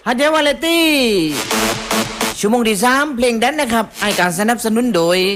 ฮัจเจวาเลตี้ชั่วโมงที่3เพลงแดนนะครับให้การสนับสนุนโดย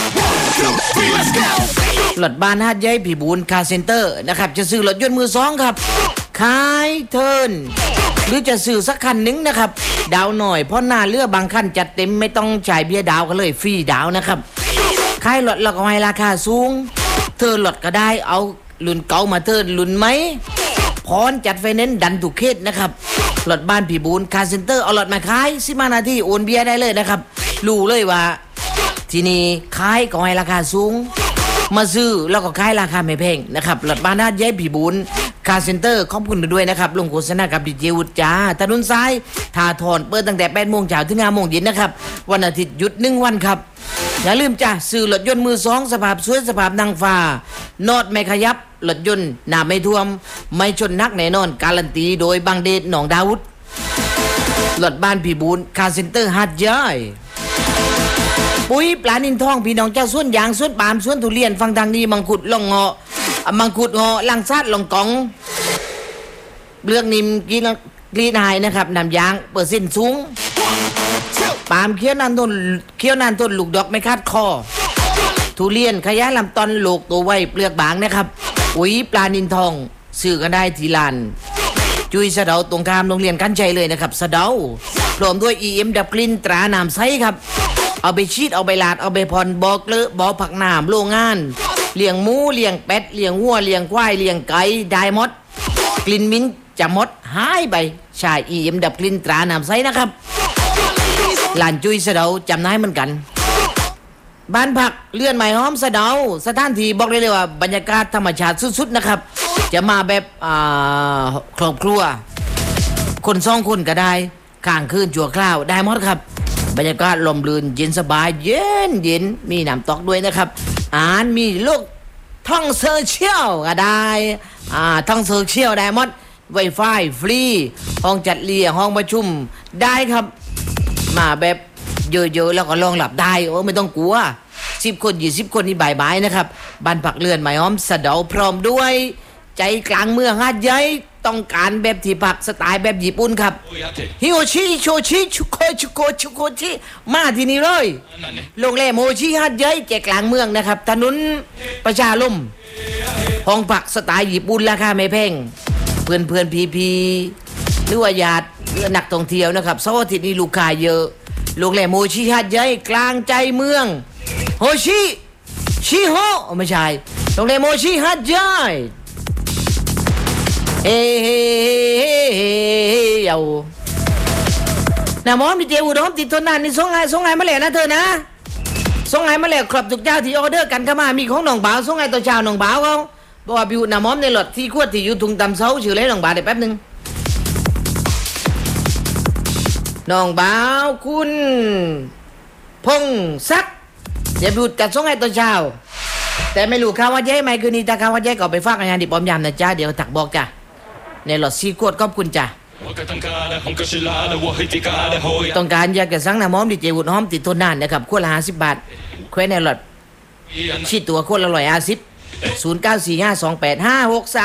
รถบ้านฮัจเจพี่บูนคาร์เซ็นเตอร์นะครับจะซื้อรถยนต์มือสองครับขายเทิร์นหรือจะซื้อสักคันหนึ่งนะครับดาวหน่อยเพราะหน้าเลือบางคันจัดเต็มไม่ต้องจ่ายเบี้ยดาวกันเลยฟรีดาวนะครับขายรถเราก็ให้ราคาสูงเทิร์นรถก็ได้เอารุ่นเก่ามาเทิร์นรุ่นไหมพรจัดไฟแนนซ์ดันทุกเขตนะครับรถบ้านพี่บูนคาร์เซ็นเตอร์เอารถมาขาย15 นาทีโอนเบี้ยได้เลยนะครับรู้เลยว่าที่นี่ขายก็ให้ราคาสูงมาซื้อแล้วก็ขายราคาไม่แพงนะครับรถบ้านฮัจเจพี่บูนคาร์เซ็นเตอร์ขอบคุณด้วยนะครับลงโฆษณากับดีเจวุฒิจ้าถนนซ้ายทาทอนเปิดตั้งแต่ 8 โมงเช้าถึง 5 โมงเย็นนะครับวันอาทิตย์หยุด1 วันครับอย่าลืมจ้าซื้อรถยนต์มือ2สภาพสวยสภาพนางฟ้านอดไม่ขยับรถยนต์หน้าไม่ท่วมไม่ชนนักแน่นอนการันตีโดยบางเดชหนองดาวุฒิรถบ้านพี่บูนคาร์เซ็นเตอร์ฮัจเจปุ๋ยปลานินทองพี่น้องเจ้าสวนยางสวนปาล์มสวนทุเรียนฟังทางนี้มังคุดลองเงาะมังคุดเงาะลังซาดลองกองเลือกนิ่มกรีนายนะครับน้ำยางเปอร์เซ็นต์สูงปาล์มเคี้ยวนานต้นลูกดอกไม่คาดคอทุเรียนขยายลำต้นลูกตัวไว้เปลือกบางนะครับปุ๋ยปลานินทองซื้อกันได้ที่ร้านจุยสะเดาตรงข้ามโรงเรียนกันชัยเลยนะครับสะเดาพร้อมด้วย EM ดับกลิ่นตราน้ำใสครับเอาไปชีดเอาไปลาดเอาไปผ่อนบ่อเกลือบ่อผักน้ำโรงงานเลี้ยงหมูเลี้ยงเป็ดเลี้ยงวัวเลี้ยงควายเลี้ยงไก่ได้หมดกลิ่นมิ้นจะหมดหายไปใช่ EM ดับกลิ่นตราน้ำใสนะครับหลานจุยสะเดาจำได้เหมือนกันบ้านผักเลื่อนใหม่หอมสะเดาสถานที่บอกได้เลยว่าบรรยากาศธรรมชาติสุดๆนะครับจะมาแบบครอบครัวคน2 คนก็ได้ข้างคืนจั่วคราวได้หมดครับบรรยากาศลมลื่นเย็นสบายเย็นมีน้ำตกด้วยนะครับมีลูกท่องโซเชียลก็ได้ท่องโซเชียลได้หมด Wi-Fi ฟรีห้องจัดเลี้ยงห้องประชุมได้ครับมาแบบเยอะๆแล้วก็รองหลับได้ไม่ต้องกลัว10 คน20 คนนี่บ่ายๆนะครับบ้านผักเลื่อนไม้หอมสะเดาพร้อมด้วยใจกลางเมืองฮัจเจต้องการแบบที่ผักสไตล์แบบญี่ปุ่นครับฮิโอชิโชชิชุโกชิมาที่นี่เลยโรงแรมโมชิฮัจเจใจกลางเมืองนะครับถนนประชาลมห้องผักสไตล์ญี่ปุ่นราคาไม่แพงเพื่อนพีหรือว่าญาตินักท่องเที่ยวนะครับเสาร์อาทิตย์นี้ลูกค้าเยอะโรงแรมโมชิฮัจเจกลางใจเมืองโฮชิโฮไม่ใช่โรงแรมโมชิฮัจเจเฮ้ยาวน้ำหอมดีเจอุดมติดทนนานนี่ส่งไงมาแล้วนะเธอนะส่งไงมาแล้วครับทุกเจ้าที่ออเดอร์กันเข้ามามีของหนองบ่าวส่งไงต่อเช้าหนองบ่าวเขาบอกว่าบิวน้ำหอมในหลอดที่ขวดที่อยู่ถุงตำเสาชื่ออะไรหนองบ่าวเดี๋ยวแป๊บนึงน้องบ่าวคุณพงศักดิ์เดี๋ยวบิวจัดส่งไงต่อเช้าแต่ไม่รู้ข่าวว่าเย้ไหมคืนนี้ถ้าข่าวว่าเย้ก็ไปฝากงานดิบอมยามนะจ้าเดี๋ยวถักบอกจ้าในหลอดซีขวดขอบคุณจ้าต้องการอยากจะสั่งน้ำหอมดีเจวุฒิหอมติดทนนานนะครับขวดละ50 บาทแคว้นในหลอดชีดตัวขวดละ150 09452856